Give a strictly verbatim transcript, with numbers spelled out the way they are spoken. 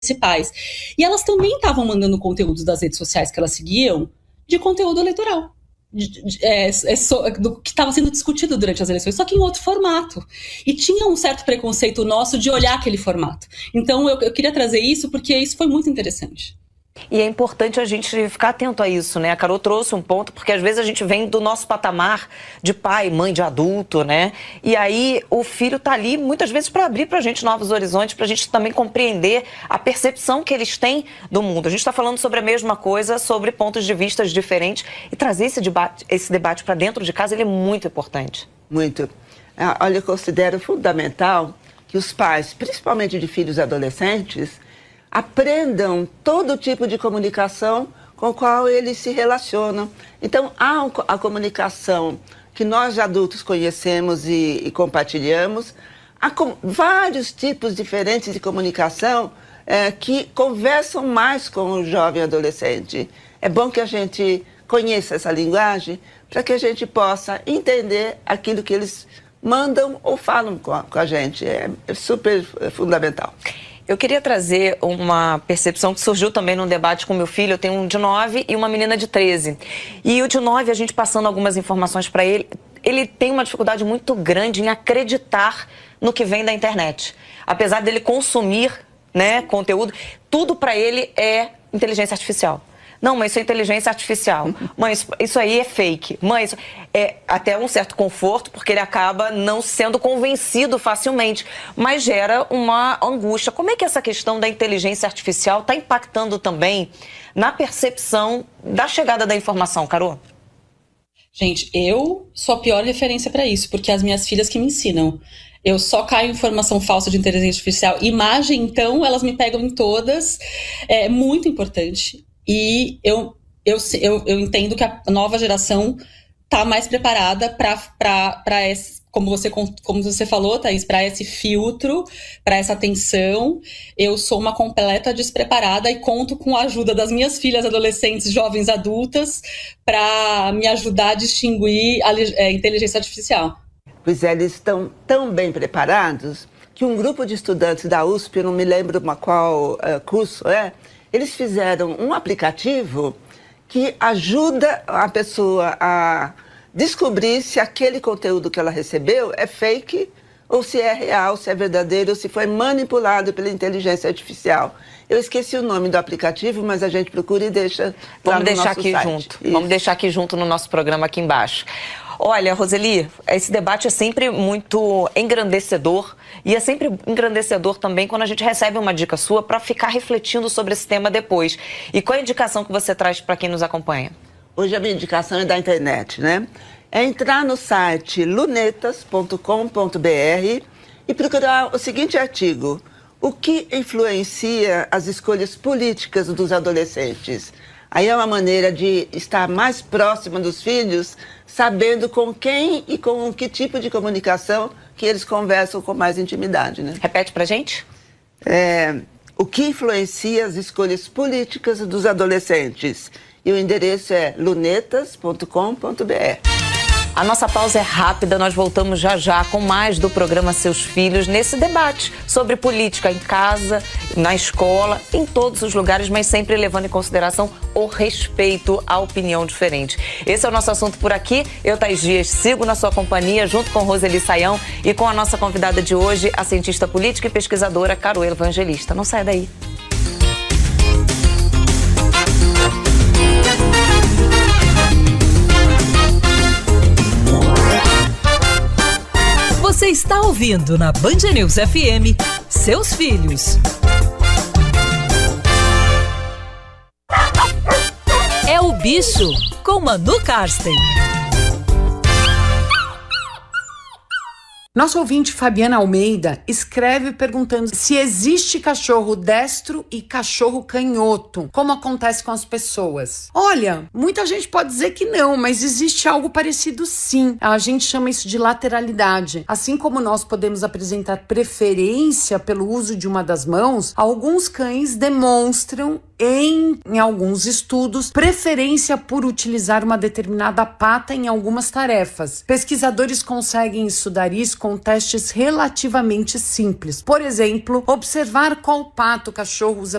municipais. E elas também estavam mandando conteúdos das redes sociais que elas seguiam de conteúdo eleitoral. De, de, é, é so, do que estava sendo discutido durante as eleições, só que em outro formato. E tinha um certo preconceito nosso de olhar aquele formato. Então eu, eu queria trazer isso porque isso foi muito interessante. E é importante a gente ficar atento a isso, né? A Carol trouxe um ponto, porque às vezes a gente vem do nosso patamar de pai, mãe, de adulto, né? E aí o filho tá ali muitas vezes para abrir pra gente novos horizontes, pra gente também compreender a percepção que eles têm do mundo. A gente está falando sobre a mesma coisa, sobre pontos de vista diferentes, e trazer esse debate, esse debate para dentro de casa, ele é muito importante. Muito. Olha, eu considero fundamental que os pais, principalmente de filhos adolescentes, aprendam todo tipo de comunicação com o qual eles se relacionam. Então, há a comunicação que nós adultos conhecemos e, e compartilhamos. Há com, vários tipos diferentes de comunicação é, que conversam mais com o jovem adolescente. É bom que a gente conheça essa linguagem para que a gente possa entender aquilo que eles mandam ou falam com a, com a gente. É, é super é fundamental. Eu queria trazer uma percepção que surgiu também num debate com meu filho. Eu tenho um de nove e uma menina de treze. E o de nove, a gente passando algumas informações para ele, ele tem uma dificuldade muito grande em acreditar no que vem da internet. Apesar dele consumir, né, conteúdo, tudo para ele é inteligência artificial. Não, mãe, isso é inteligência artificial. Mãe, isso, isso aí é fake. Mãe, isso é até um certo conforto, porque ele acaba não sendo convencido facilmente, mas gera uma angústia. Como é que essa questão da inteligência artificial está impactando também na percepção da chegada da informação, Carol? Gente, eu sou a pior referência para isso, porque as minhas filhas que me ensinam. Eu só caio em informação falsa de inteligência artificial. Imagem, então, elas me pegam em todas. É muito importante. E eu, eu, eu, eu entendo que a nova geração está mais preparada para esse, como você, como você falou, Thaís, para esse filtro, para essa atenção. Eu sou uma completa despreparada e conto com a ajuda das minhas filhas adolescentes, jovens, adultas, para me ajudar a distinguir a, a inteligência artificial. Pois é, eles estão tão bem preparados que um grupo de estudantes da U S P, eu não me lembro uma qual uh, curso é, eles fizeram um aplicativo que ajuda a pessoa a descobrir se aquele conteúdo que ela recebeu é fake ou se é real, se é verdadeiro, ou se foi manipulado pela inteligência artificial. Eu esqueci o nome do aplicativo, mas a gente procura e deixa lá no nosso site. Vamos deixar aqui junto. Vamos deixar aqui junto no nosso programa aqui embaixo. Olha, Roseli, esse debate é sempre muito engrandecedor e é sempre engrandecedor também quando a gente recebe uma dica sua para ficar refletindo sobre esse tema depois. E qual é a indicação que você traz para quem nos acompanha? Hoje a minha indicação é da internet, né? É entrar no site lunetas ponto com ponto br e procurar o seguinte artigo: o que influencia as escolhas políticas dos adolescentes? Aí é uma maneira de estar mais próxima dos filhos, sabendo com quem e com que tipo de comunicação que eles conversam com mais intimidade, né? Repete pra gente. É, o que influencia as escolhas políticas dos adolescentes? E o endereço é lunetas ponto com ponto br. A nossa pausa é rápida, nós voltamos já já com mais do programa Seus Filhos nesse debate sobre política em casa, na escola, em todos os lugares, mas sempre levando em consideração o respeito à opinião diferente. Esse é o nosso assunto por aqui. Eu, Thaís Dias, sigo na sua companhia junto com Roseli Saião e com a nossa convidada de hoje, a cientista política e pesquisadora Carol Evangelista. Não saia daí. Você está ouvindo na Band News F M, Seus Filhos. É o Bicho, com Manu Karsten. Nosso ouvinte Fabiana Almeida escreve perguntando se existe cachorro destro e cachorro canhoto, como acontece com as pessoas. Olha, muita gente pode dizer que não, mas existe algo parecido sim. A gente chama isso de lateralidade. Assim como nós podemos apresentar preferência pelo uso de uma das mãos, alguns cães demonstram em, em alguns estudos, preferência por utilizar uma determinada pata em algumas tarefas. Pesquisadores conseguem estudar isso com testes relativamente simples. Por exemplo, observar qual pata o cachorro usa